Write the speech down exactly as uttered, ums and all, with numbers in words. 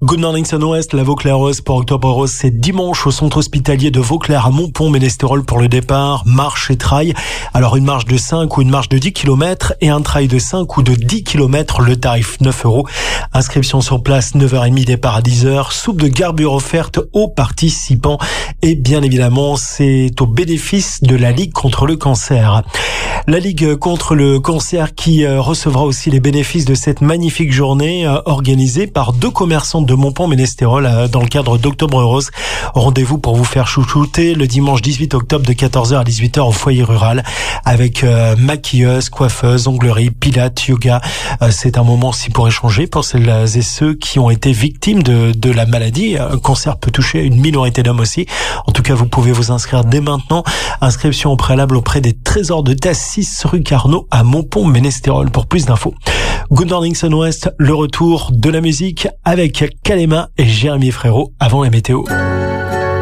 Good Morning Sun-Ouest, la Vauclair Rose pour Octobre Rose, c'est dimanche au centre hospitalier de Vauclair à Montpont-Ménestérol pour le départ, marche et trail. Alors une marche de cinq ou une marche de dix kilomètres et un trail de cinq ou de dix kilomètres, le tarif neuf euros. Inscription sur place, neuf heures trente, départ à dix heures. Soupe de garbure offerte aux participants. Et bien évidemment, c'est au bénéfice de la Ligue contre le cancer. La Ligue contre le cancer qui recevra aussi les bénéfices de cette magnifique journée organisée par deux commerçants de Montpont-Ménestérol dans le cadre d'Octobre Rose. Rendez-vous pour vous faire chouchouter le dimanche dix-huit octobre de quatorze heures à dix-huit heures au foyer rural avec euh, maquilleuse, coiffeuse, onglerie, pilates, yoga. Euh, c'est un moment aussi pour échanger pour celles et ceux qui ont été victimes de, de la maladie. Un cancer peut toucher une minorité d'hommes aussi. En tout cas, vous pouvez vous inscrire dès maintenant. Inscription au préalable auprès des Trésors de Tassis rue Carnot à Montpont-Ménestérol pour plus d'infos. Good Morning Sun-Ouest, le retour de la musique avec Kalema et Jérémy Frérot avant la météo.